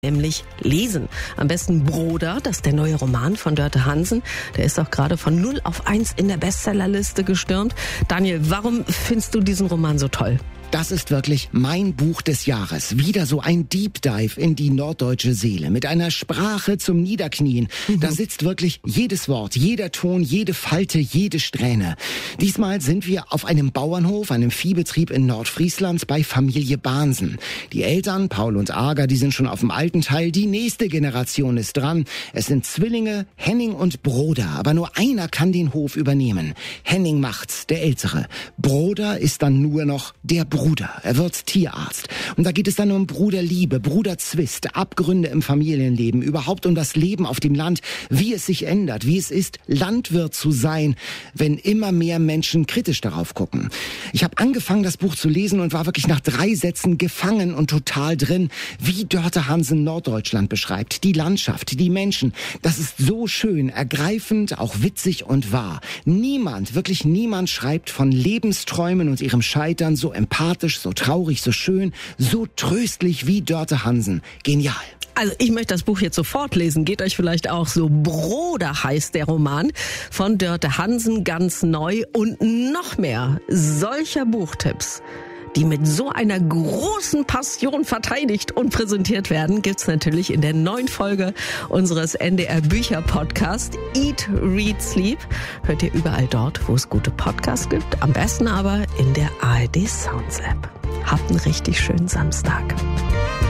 Nämlich lesen. Am besten Broder, das ist der neue Roman von Dörte Hansen. Der ist auch gerade von 0 auf 1 in der Bestsellerliste gestürmt. Daniel, warum findest du diesen Roman so toll? Das ist wirklich mein Buch des Jahres. Wieder so ein Deep Dive in die norddeutsche Seele. Mit einer Sprache zum Niederknien. Da sitzt wirklich jedes Wort, jeder Ton, jede Falte, jede Strähne. Diesmal sind wir auf einem Bauernhof, einem Viehbetrieb in Nordfriesland bei Familie Bahnsen. Die Eltern, Paul und Ager, die sind schon auf dem alten Teil. Die nächste Generation ist dran. Es sind Zwillinge, Henning und Broder. Aber nur einer kann den Hof übernehmen. Henning macht's, der Ältere. Broder ist dann nur noch der Bruder. Er wird Tierarzt. Und da geht es dann um Bruderliebe, Bruderzwist, Abgründe im Familienleben, überhaupt um das Leben auf dem Land, wie es sich ändert, wie es ist, Landwirt zu sein, wenn immer mehr Menschen kritisch darauf gucken. Ich habe angefangen, das Buch zu lesen und war wirklich nach 3 Sätzen gefangen und total drin, wie Dörte Hansen Norddeutschland beschreibt. Die Landschaft, die Menschen, das ist so schön, ergreifend, auch witzig und wahr. Niemand, wirklich niemand schreibt von Lebensträumen und ihrem Scheitern so empathisch, so traurig, so schön, so tröstlich wie Dörte Hansen. Genial. Also ich möchte das Buch jetzt sofort lesen. Geht euch vielleicht auch so. Broder heißt der Roman von Dörte Hansen, ganz neu. Und noch mehr solcher Buchtipps, die mit so einer großen Passion verteidigt und präsentiert werden, gibt's natürlich in der neuen Folge unseres NDR Bücher Podcast Eat, Read, Sleep. Hört ihr überall dort, wo es gute Podcasts gibt. Am besten aber in der ARD Sounds App. Habt einen richtig schönen Samstag.